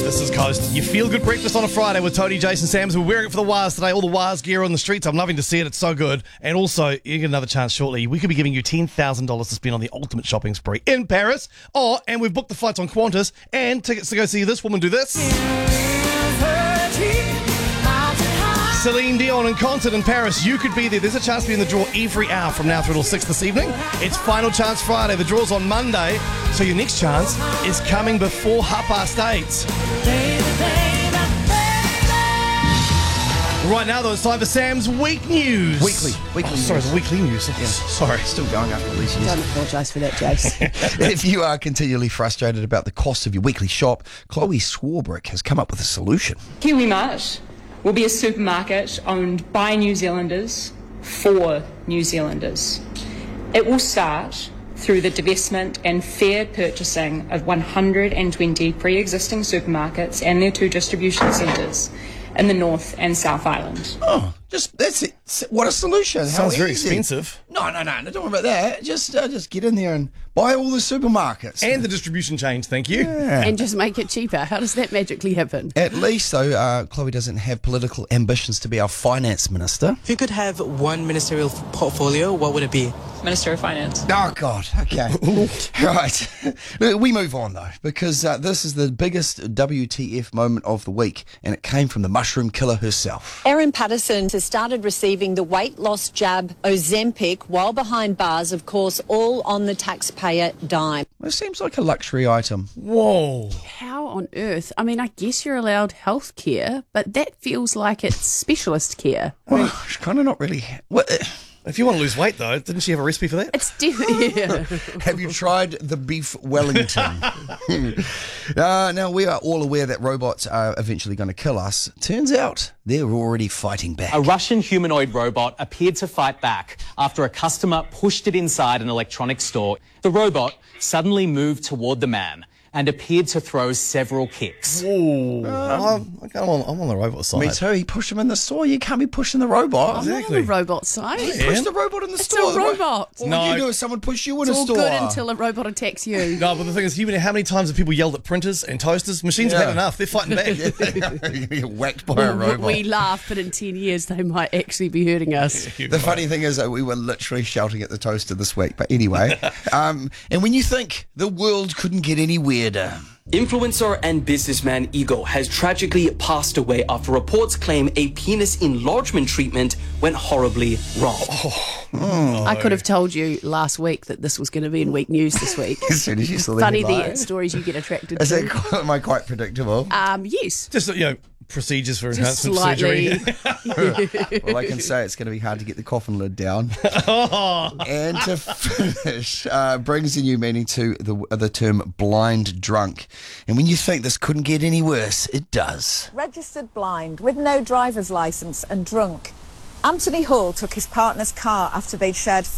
This is Coast. You feel good breakfast on a Friday with Tony, Jason, Sams. We're wearing it for the Wires today. All the Wires gear on the streets. I'm loving to see it. It's so good. And also, you get another chance shortly. We could be giving you $10,000 to spend on the ultimate shopping spree in Paris. Oh, and we've booked the flights on Qantas and tickets to go see this woman do this. Celine Dion in concert in Paris. You could be there. There's a chance to be in the draw every hour from now through till 6 this evening. It's Final Chance Friday. The draw's on Monday. So your next chance is coming before 8:30. Right now, though, it's time for Sam's Week News. Weekly Sorry, news. the weekly news. Yeah. Sorry. Still going after these years. Don't apologise for that, Jace. If you are continually frustrated about the cost of your weekly shop, Chloe Swarbrick has come up with a solution. Kiwi Mart will be a supermarket owned by New Zealanders for New Zealanders. It will start through the divestment and fair purchasing of 120 pre-existing supermarkets and their 2 distribution centres in the North and South Island. Oh, that's it. What a solution. Sounds very easy. expensive. No, don't worry about that. Just get in there and buy all the supermarkets. And the distribution chains, thank you. Yeah. And just make it cheaper. How does that magically happen? At least, though, Chloe doesn't have political ambitions to be our finance minister. If you could have one ministerial portfolio, what would it be? Minister of Finance. Oh, God. Okay. Right. We move on, though, because this is the biggest WTF moment of the week, and it came from the mushroom killer herself. Erin Patterson has started receiving the weight loss jab Ozempic while behind bars, of course, all on the taxpayer dime. It seems like a luxury item. Whoa. How on earth? I mean, I guess you're allowed health care, but that feels like it's specialist care. Well, it's kind of not really... If you want to lose weight, though, didn't she have a recipe for that? It's definitely... Yeah. Have you tried the beef Wellington? Now, we are all aware that robots are eventually going to kill us. Turns out they're already fighting back. A Russian humanoid robot appeared to fight back after a customer pushed it inside an electronics store. The robot suddenly moved toward the man and appeared to throw several kicks. I'm on the robot side. Me too. He pushed him in the store. You can't be pushing the robot. Exactly. On the robot side. Push the robot in the It's store. a robot. What No. would you do if someone pushed you in It's a all store? good until a robot attacks you. No, but the thing is, how many times have people yelled at printers and toasters? Machines have had enough. They're fighting back. You get whacked by a robot. We laugh, but in 10 years they might actually be hurting us. The funny thing is that we were literally shouting at the toaster this week. But anyway, and when you think the world couldn't get any weirder. Influencer and businessman Ego has tragically passed away after reports claim a penis enlargement treatment went horribly wrong. I could have told you last week that this was going to be in Week News this week. As soon as you saw the Funny headline. the stories you get attracted Is to. it, am I quite predictable? Yes. Just, procedures for Just enhancement slightly. surgery. Well, I can say it's going to be hard to get the coffin lid down. And to finish, brings a new meaning to the term blind drunk. And when you think this couldn't get any worse, it does. Registered blind, with no driver's licence and drunk. Anthony Hall took his partner's car after they'd shared